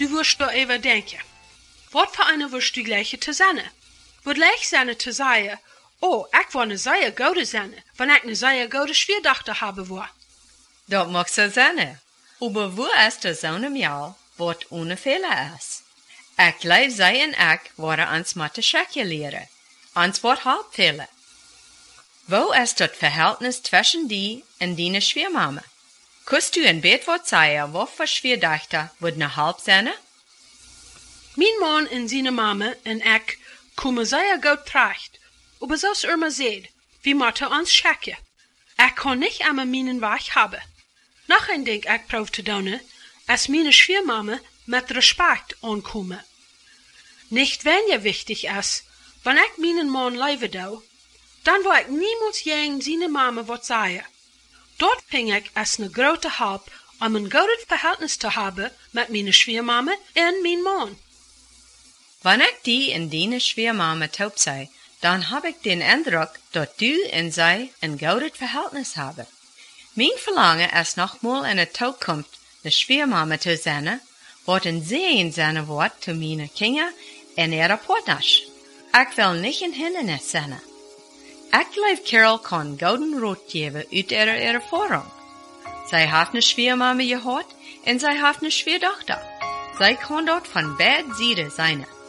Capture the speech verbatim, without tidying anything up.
du wirst da even denken. Wat für eine wirst du gleich te zijn? Wat leicht zijn te zeggen, oh, ik wil een zeer goede zijn, wanneer ik een zeer goede schwerdachte hebben wil. Dat mag so sein. Aber wo ist der Sohn im Jahr, wat ohne Fehler ist? Ich glaube, sie und ich waren ans Mathe schrecken lehren. Ans wat Hauptfehler. Wo ist das Verhältnis zwischen die und deine Schwiermama? Kannst du in Bett wat sagen, wat für Schwerdachte wird ne halb sein? Mijn man en zijn mama en ik komen zeer goed terecht, aber zoals Irma zei, we moeten ons schrecken. Ik kan niet aan mijn weg hebben. Nog een ding ik proef te doen, als mijn schwiermama met respect aankomen. Nicht weniger wichtig ist, wenn ich meinen Mann leben doe, dann will ich niemals gegen seine Mama was sagen. Dort fing ich als eine große Hilfe, um ein gutes Verhältnis zu haben mit meiner Schwiermama und meinem Mann. Wenn ich die in deine Schwiermama taub sei, dann hab ich den Eindruck, dass du und sie ein gutes Verhältnis haben. Mein Verlangen ist nochmal in der Zukunft eine Schwiermama zu sein, wat een zeen zijn wordt zu meine Kinder en ihre Partners. Ich will nicht ein Hindernis sein. Ich glaube, Carol kann golden Rot geben uit ihrer Erfahrung. Sie hat eine Schwiermama gehad en sie hat eine Schwierdochter. Sie kann dort von beiden Seiten sein.